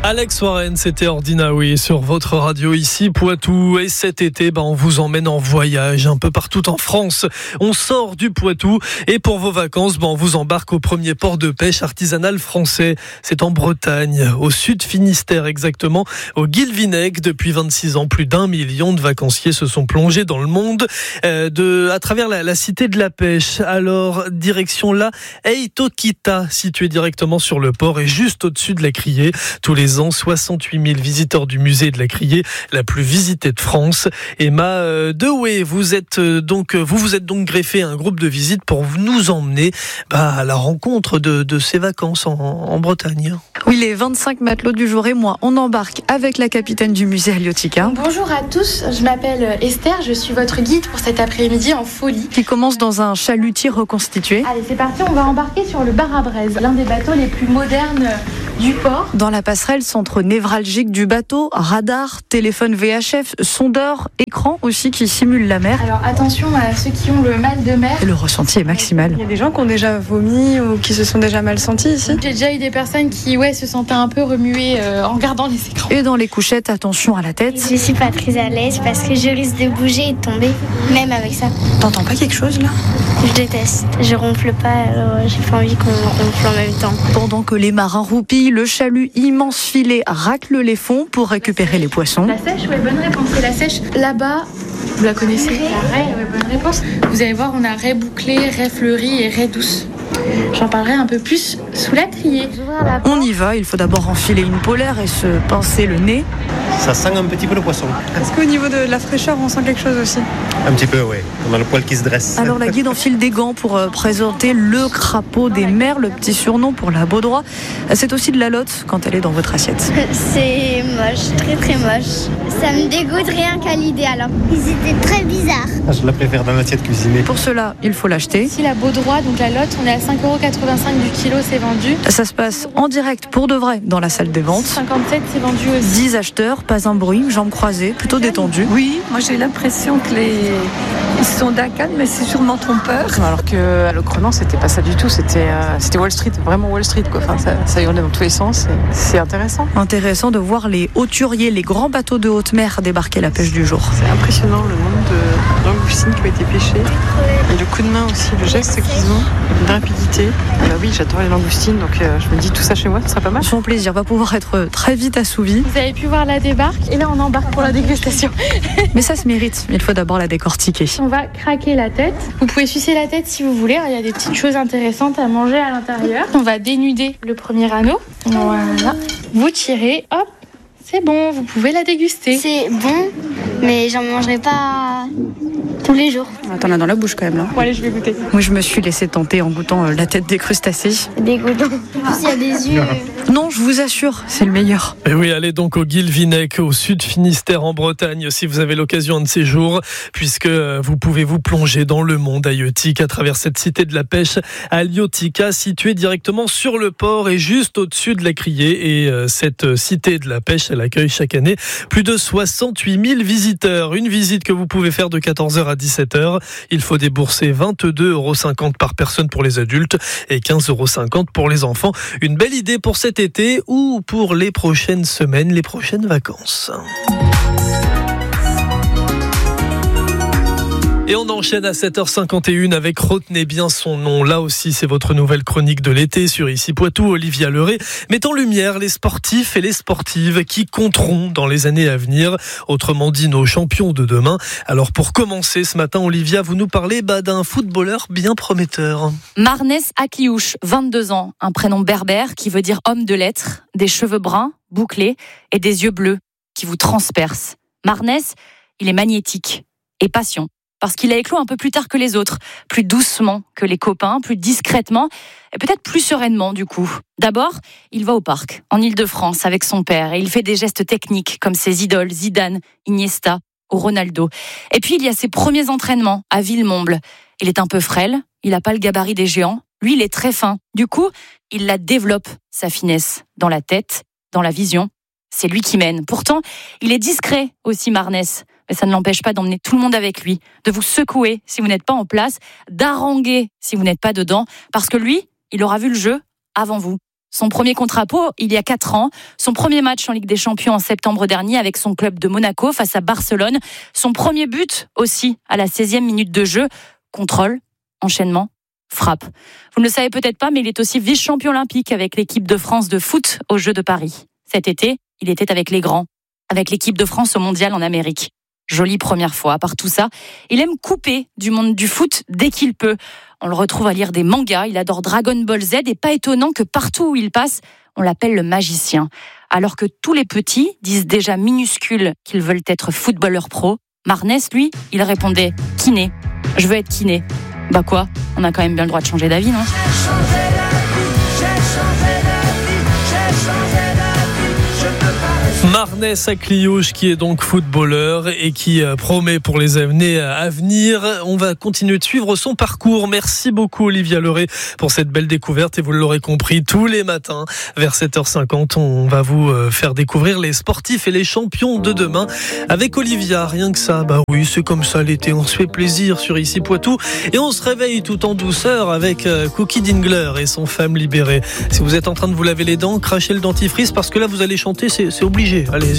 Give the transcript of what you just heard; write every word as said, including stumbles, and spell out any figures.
Alex Warren, c'était Ordinawi sur votre radio ici, Poitou. Et cet été, bah, on vous emmène en voyage un peu partout en France. On sort du Poitou et pour vos vacances, bah, on vous embarque au premier port de pêche artisanal français. C'est en Bretagne, au sud Finistère exactement, au Guilvinec. Depuis vingt-six ans, plus d'un million de vacanciers se sont plongés dans le monde euh, de, à travers la, la cité de la pêche. Alors, direction la Eitokita, située directement sur le port et juste au-dessus de la Criée. Tous les ans, soixante-huit mille visiteurs du musée de la Criée, la plus visitée de France. Emma Dewey, vous êtes donc, vous vous êtes donc greffé à un groupe de visite pour nous emmener bah, à la rencontre de, de ces vacances en, en Bretagne. Oui, les vingt-cinq matelots du jour et moi, on embarque avec la capitaine du musée Aliotica. Bonjour à tous, je m'appelle Esther, je suis votre guide pour cet après-midi en folie. Qui commence dans un chalutier reconstitué. Allez, c'est parti, on va embarquer sur le bar à braise, l'un des bateaux les plus modernes du port. Dans la passerelle, centre névralgique du bateau, radar, téléphone V H F, sondeur, écran aussi qui simule la mer. Alors attention à ceux qui ont le mal de mer. Et le ressenti est maximal. Il y a des gens qui ont déjà vomi ou qui se sont déjà mal sentis ici. J'ai déjà eu des personnes qui ouais, se sentaient un peu remuées euh, en regardant les écrans. Et dans les couchettes, attention à la tête. Je suis pas très à l'aise parce que je risque de bouger et de tomber, même avec ça. T'entends pas quelque chose là ? Je déteste, je ronfle pas, alors j'ai pas envie qu'on ronfle en même temps. Pendant que les marins roupillent, le chalut immense filet racle les fonds pour récupérer les poissons. La sèche, ouais, bonne réponse. C'est la sèche là-bas. Vous la connaissez ? La raie, ouais, bonne réponse. Vous allez voir, on a raie bouclée, raie fleurie et raie douce. J'en parlerai un peu plus sous la criée. On y va, il faut d'abord enfiler une polaire et se pincer le nez. Ça sent un petit peu le poisson. Est-ce qu'au niveau de la fraîcheur, on sent quelque chose aussi ? Un petit peu, oui. On a le poil qui se dresse. Alors la guide enfile des gants pour euh, présenter le crapaud des mers, le petit surnom pour la baudroie. C'est aussi de la lotte quand elle est dans votre assiette. C'est moche, très très moche. Ça me dégoûte rien qu'à l'idée alors. Ils étaient très bizarres. Ah, je la préfère dans l'assiette cuisinée. Pour cela, il faut l'acheter. Ici, la baudroie, donc la lotte, on est à cinq euros quatre-vingt-cinq du kilo, c'est vendu. Ça se passe en direct pour de vrai dans la salle des ventes. cinquante-sept, c'est vendu aussi. dix acheteurs, pas un bruit, jambes croisées, plutôt détendues. Oui, moi j'ai l'impression que les ils sont d'un calme, mais c'est sûrement trompeur. Alors que à l'Ocrenan, c'était pas ça du tout, c'était, euh, c'était Wall Street, vraiment Wall Street quoi. Enfin, ça, ça hurlait dans tous les sens. Et c'est intéressant. Intéressant de voir les hauturiers, les grands bateaux de haute mer débarquer la pêche du jour. C'est impressionnant le nombre de langoustines qui ont été pêchées. Et le coup de main aussi, le geste qu'ils ont, une rapidité. Bah oui, j'adore les langoustines, donc euh, je me dis tout ça chez moi, ce serait pas mal. Son plaisir va pouvoir être très vite assouvi. Vous avez pu voir la débarque et là on embarque pour la dégustation. Mais ça se mérite, il faut d'abord la décortiquer. On va craquer la tête. Vous pouvez sucer la tête si vous voulez, il y a des petites choses intéressantes à manger à l'intérieur. On va dénuder le premier anneau. Voilà. Vous tirez, hop, c'est bon, vous pouvez la déguster. C'est bon, mais j'en mangerai pas tous les jours. T'en as dans la bouche quand même là. Bon allez, je vais goûter. Moi je me suis laissé tenter en goûtant la tête des crustacés. C'est dégoûtant. En plus, il y a des yeux. Non, je vous assure, c'est le meilleur. Et oui, allez donc au Guilvinec, au sud Finistère en Bretagne, si vous avez l'occasion de ces jours, puisque vous pouvez vous plonger dans le monde aïeutique à travers cette cité de la pêche, Aliotica, située directement sur le port et juste au-dessus de la Criée. Et cette cité de la pêche, elle accueille chaque année plus de soixante-huit mille visiteurs. Une visite que vous pouvez faire de quatorze heures à dix-sept heures. Il faut débourser vingt-deux euros cinquante par personne pour les adultes et quinze euros cinquante pour les enfants. Une belle idée pour cet été ou pour les prochaines semaines, les prochaines vacances. Et on enchaîne à sept heures cinquante et une avec Retenez bien son nom. Là aussi, c'est votre nouvelle chronique de l'été sur Ici Poitou, Olivia Leray. Met en lumière les sportifs et les sportives qui compteront dans les années à venir. Autrement dit, nos champions de demain. Alors pour commencer ce matin, Olivia, vous nous parlez bah, d'un footballeur bien prometteur. Marnès Akliouche, vingt-deux ans, un prénom berbère qui veut dire homme de lettres, des cheveux bruns, bouclés et des yeux bleus qui vous transpercent. Marnès, il est magnétique et patient. Parce qu'il a éclos un peu plus tard que les autres, plus doucement que les copains, plus discrètement, et peut-être plus sereinement du coup. D'abord, il va au parc, en Île-de-France, avec son père, et il fait des gestes techniques comme ses idoles Zidane, Iniesta ou Ronaldo. Et puis il y a ses premiers entraînements à Villemomble. Il est un peu frêle, il n'a pas le gabarit des géants, lui il est très fin. Du coup, il la développe, sa finesse, dans la tête, dans la vision. C'est lui qui mène. Pourtant, il est discret aussi, Marnès. Mais ça ne l'empêche pas d'emmener tout le monde avec lui, de vous secouer si vous n'êtes pas en place, d'haranguer si vous n'êtes pas dedans, parce que lui, il aura vu le jeu avant vous. Son premier contre Pau, il y a quatre ans. Son premier match en Ligue des Champions en septembre dernier avec son club de Monaco face à Barcelone. Son premier but aussi à la seizième minute de jeu. Contrôle, enchaînement, frappe. Vous ne le savez peut-être pas, mais il est aussi vice-champion olympique avec l'équipe de France de foot aux Jeux de Paris. Cet été, il était avec les grands, avec l'équipe de France au Mondial en Amérique. Jolie première fois. À part tout ça, il aime couper du monde du foot dès qu'il peut. On le retrouve à lire des mangas, il adore Dragon Ball Z et pas étonnant que partout où il passe, on l'appelle le magicien. Alors que tous les petits disent déjà minuscules qu'ils veulent être footballeurs pro, Marnès, lui, il répondait « kiné, je veux être kiné ». Bah quoi, on a quand même bien le droit de changer d'avis, non ? Marnès Akliouche qui est donc footballeur et qui promet pour les années à venir. On va continuer de suivre son parcours. Merci beaucoup Olivia Leray pour cette belle découverte et vous l'aurez compris, tous les matins vers sept heures cinquante, on va vous faire découvrir les sportifs et les champions de demain avec Olivia. Rien que ça, bah oui, c'est comme ça l'été, on se fait plaisir sur Ici Poitou et on se réveille tout en douceur avec Cookie Dingler et son Femme libérée. Si vous êtes en train de vous laver les dents, crachez le dentifrice parce que là vous allez chanter, c'est, c'est obligé. Allez.